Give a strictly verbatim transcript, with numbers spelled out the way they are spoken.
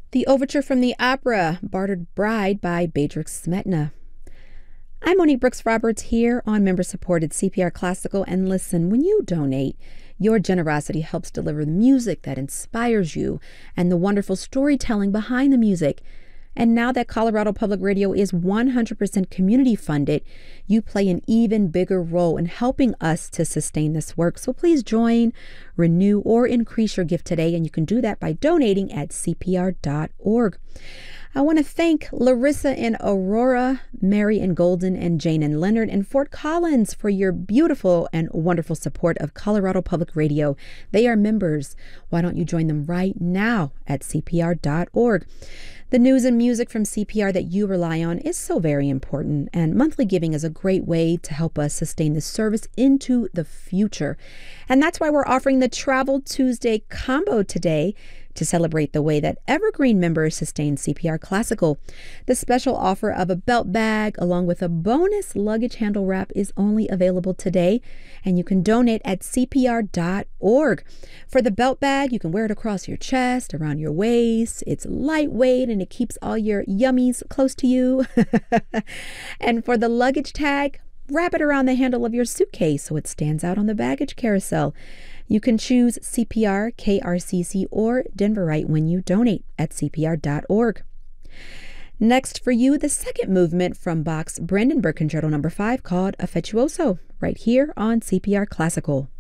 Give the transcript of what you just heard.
The overture from the opera Bartered Bride by Bedřich Smetana. I'm Monique Brooks Roberts here on member-supported C P R Classical, and listen, when you donate, your generosity helps deliver the music that inspires you and the wonderful storytelling behind the music. And now that Colorado Public Radio is one hundred percent community funded, you play an even bigger role in helping us to sustain this work. So please join, renew, or increase your gift today, and you can do that by donating at C P R dot org. I want to thank Larissa in Aurora, Mary in Golden, and Jane in Leonard, and Fort Collins for your beautiful and wonderful support of Colorado Public Radio. They are members. Why don't you join them right now at C P R dot org? The news and music from C P R that you rely on is so very important, and monthly giving is a great way to help us sustain this service into the future. And that's why we're offering the Travel Tuesday combo today to celebrate the way that Evergreen members sustain C P R Classical. The special offer of a belt bag along with a bonus luggage handle wrap is only available today, and you can donate at C P R dot org. For the belt bag, you can wear it across your chest, around your waist. It's lightweight and it keeps all your yummies close to you. And for the luggage tag, wrap it around the handle of your suitcase so it stands out on the baggage carousel. You can choose C P R, K R C C, or Denverite when you donate at C P R dot org. Next for you, the second movement from Bach's Brandenburg Concerto number five called Affettuoso, right here on C P R Classical.